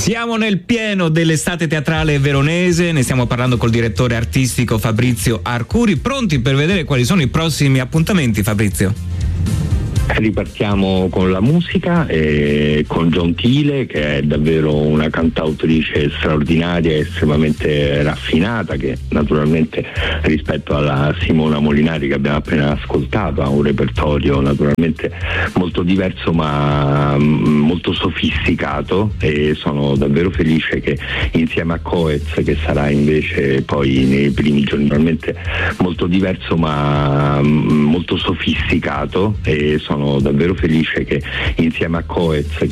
Siamo nel pieno dell'estate teatrale veronese, ne stiamo parlando col direttore artistico Fabrizio Arcuri. Pronti per vedere quali sono i prossimi appuntamenti, Fabrizio? Ripartiamo con la musica e con Giontile, che è davvero una cantautrice straordinaria e estremamente raffinata, che naturalmente rispetto alla Simona Molinari che abbiamo appena ascoltato ha un repertorio naturalmente molto diverso ma molto sofisticato, e sono davvero felice che insieme a Coez, che sarà invece poi nei primi giorni, naturalmente molto diverso ma molto sofisticato, e sono davvero felice che insieme a Coez